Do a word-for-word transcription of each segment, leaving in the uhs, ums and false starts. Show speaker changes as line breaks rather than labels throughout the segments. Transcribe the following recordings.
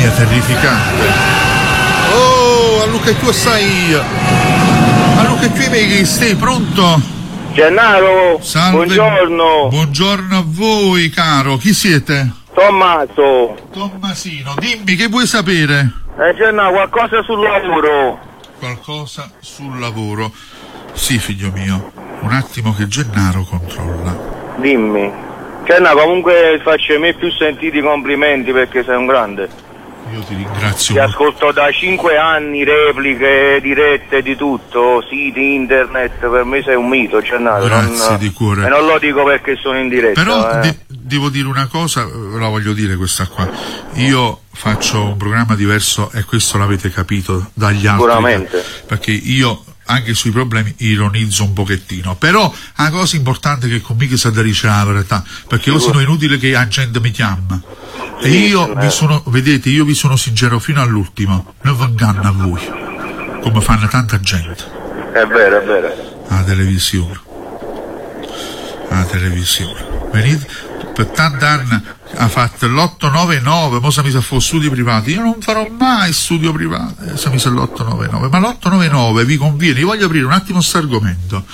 mia, terrificante. Oh, a Luca, tu stai? A Luca, qui mi stai pronto?
Gennaro,
salve.
Buongiorno.
Buongiorno a voi, caro. Chi siete?
Tommaso.
Tommasino, dimmi, che vuoi sapere?
Eh, Gennaro, qualcosa sul lavoro.
Qualcosa sul lavoro. Sì, figlio mio. Un attimo che Gennaro controlla.
Dimmi. Gennaro, comunque faccio i miei più sentiti complimenti perché sei un grande.
Io ti ringrazio.
Ti ascolto da cinque anni, repliche, dirette, di tutto, siti, internet, per me sei un mito, Gennaro.
Grazie
non,
di cuore.
E non lo dico perché sono in diretta.
Però
eh.
de- devo dire una cosa, la voglio dire questa qua. Io faccio un programma diverso e questo l'avete capito dagli altri.
Sicuramente.
Perché io anche sui problemi ironizzo un pochettino, però la cosa importante è che conmigo si dice la verità, perché io sono inutile che la gente mi chiama. E io vi sono, vedete, io vi sono sincero fino all'ultimo, non vi inganno a voi, come fanno tanta gente.
È vero, è vero.
La televisione. La televisione. Venite, per tanti anni ha fatto l'otto nove nove, mo se mi sa fu studi privati, io non farò mai studio privato, eh, se mi sa l'otto nove nove, ma l'otto nove nove vi conviene, io voglio aprire un attimo questo argomento.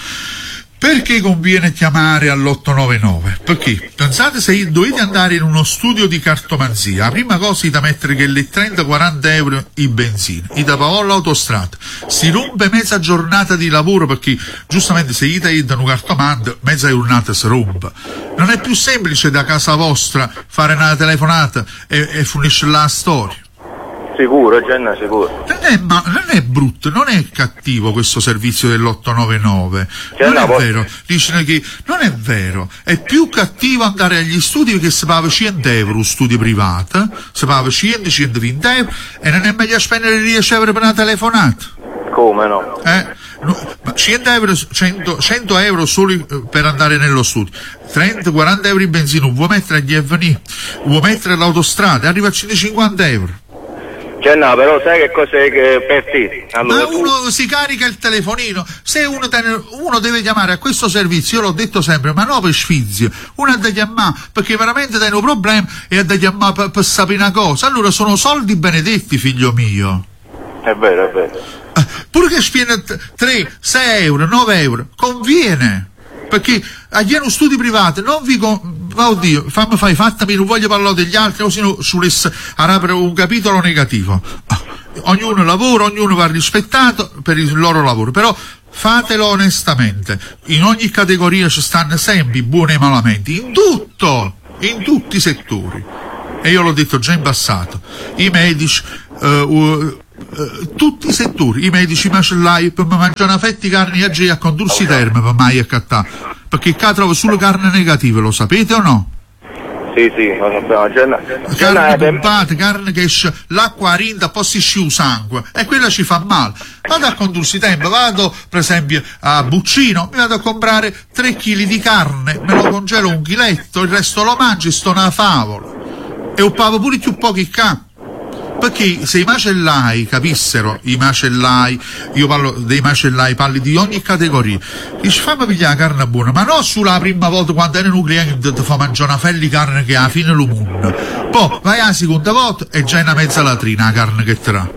Perché conviene chiamare all'otto nove nove? Perché pensate, se dovete andare in uno studio di cartomanzia, la prima cosa è da mettere che le trenta quaranta euro i benzina, i da pagare l'autostrada, si rompe mezza giornata di lavoro perché giustamente se gli dai un cartomante mezza giornata si rompe. Non è più semplice da casa vostra fare una telefonata e, e finisce la storia.
Sicuro, Genna, sicuro.
Non è, ma, non è brutto, non è cattivo questo servizio dell'otto nove nove. Non è vero, dicono che non è vero, è più cattivo andare agli studi perché si paga cento euro studi privati, si paga cento centoventi euro e non è meglio spendere dieci euro per una telefonata.
Come no?
Eh? No, ma cento euro, cento, cento euro solo per andare nello studio, trenta quaranta euro in benzina, vuoi mettere agli F N I, vuoi mettere l'autostrada, arriva a centocinquanta euro.
Cioè no, però sai che cos'è che per te? Allora,
ma uno tu... si carica il telefonino, se uno, te, uno deve chiamare a questo servizio, io l'ho detto sempre, ma no per sfizio, uno ha da chiamare perché veramente hai un problema e ha da chiamare per, per sapere una cosa, allora sono soldi benedetti, figlio mio.
È vero, è vero.
Eh, pure che spiene tre, sei euro, nove euro, conviene. Perché agli hanno studi privati non vi con... oddio, fammi fai fattami, non voglio parlare degli altri, così no, sulle aprire un capitolo negativo. Ah, ognuno lavora, ognuno va rispettato per il loro lavoro, però fatelo onestamente. In ogni categoria ci stanno sempre i buoni e i malamente, in tutto, in tutti i settori. E io l'ho detto già in passato. I medici, uh, uh, Uh, tutti i settori, i medici, i macellai, per mangiare una fetta di carne a condursi terme per mai accattare, perché qua trovo solo carne negativa, lo sapete o no?
Sì, sì, lo sappiamo. Genna...
carne
Genna
pompata, carne che esce l'acqua rinda, poi si esce il sangue e quella ci fa male. Vado a condursi tempo, vado per esempio a Buccino, mi vado a comprare tre chili di carne, me lo congelo un chiletto, il resto lo mangio e sto una favola e un pavo pure più pochi capi. Perché se i macellai capissero, i macellai, io parlo dei macellai, parli di ogni categoria, dice fammi pigliare la carne buona, ma non sulla prima volta quando eri un cliente ti fa mangiare una fella di carne che alla fine lo mondo, poi vai alla seconda volta e già è una mezza latrina la carne che tra.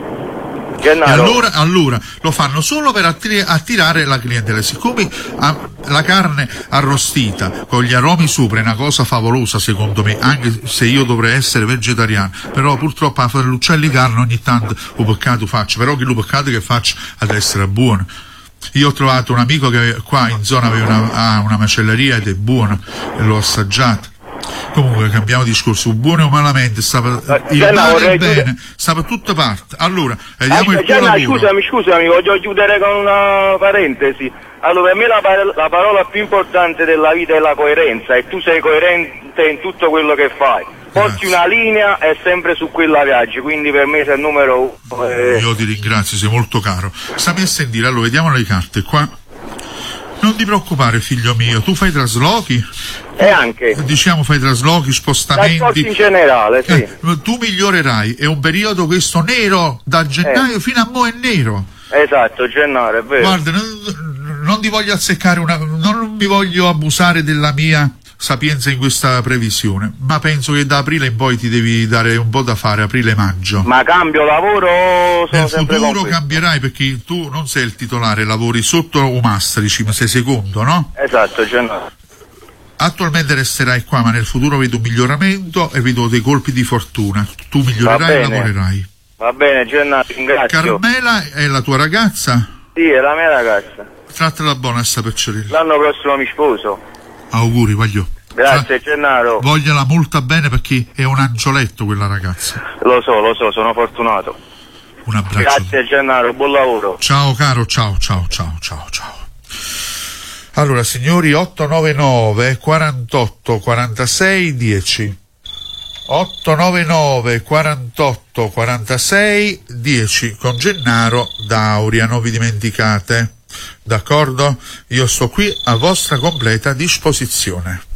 E allora, allora lo fanno solo per attir- attirare la clientela. Siccome ah, la carne arrostita con gli aromi sopra è una cosa favolosa secondo me, anche se io dovrei essere vegetariano, però purtroppo a fare l'uccello di carne ogni tanto un peccato faccio, però che lo peccato che faccio ad essere buono. Io ho trovato un amico che qua in zona aveva una, ah, una macelleria ed è buono e l'ho assaggiato. Comunque cambiamo discorso, buono o malamente, stava il
Gianna,
male e il
chiudere...
bene, stava tutte parti. Allora, vediamo
ah,
il tuo
Gianna,
lavoro.
scusami, scusami, voglio chiudere con una parentesi. Allora, per me la, par- la parola più importante della vita è la coerenza, e tu sei coerente in tutto quello che fai. Porti una linea e sempre su quella viaggi, quindi per me sei il numero uno. Eh...
Io ti ringrazio, sei molto caro. Stammi a sentire, allora vediamo le carte qua. Non ti preoccupare, figlio mio, tu fai traslochi?
E anche.
Diciamo fai traslochi, spostamenti.
in generale, sì.
Eh, tu migliorerai, è un periodo questo nero, da gennaio
eh.
fino a mo' è nero.
Esatto, gennaio, è vero.
Guarda, non, non ti voglio azzeccare una, non mi voglio abusare della mia sapienza in questa previsione, ma penso che da aprile in poi ti devi dare un po' da fare, aprile-maggio.
Ma cambio lavoro o sono
Nel
sempre
futuro
con
cambierai, perché tu non sei il titolare, lavori sotto un Mastrici, ma sei secondo, no?
Esatto, Gennaro.
Attualmente resterai qua, ma nel futuro vedo un miglioramento e vedo dei colpi di fortuna. Tu migliorerai e lavorerai.
Va bene, Gennaro, ringrazio.
Carmela è la tua ragazza?
Sì, è la mia ragazza.
Trattala buona sta pecciorella.
L'anno prossimo mi sposo.
Auguri, voglio.
Grazie, Gennaro.
Vogliala molto bene, perché è un angioletto quella ragazza.
Lo so, lo so, sono fortunato.
Un abbraccio.
Grazie, Gennaro, buon lavoro.
Ciao caro, ciao, ciao, ciao, ciao, ciao. Allora, signori, otto nove nove quarantotto quarantasei dieci. otto nove nove quarantotto quarantasei dieci con Gennaro Dauria, non vi dimenticate, d'accordo? Io sto qui a vostra completa disposizione.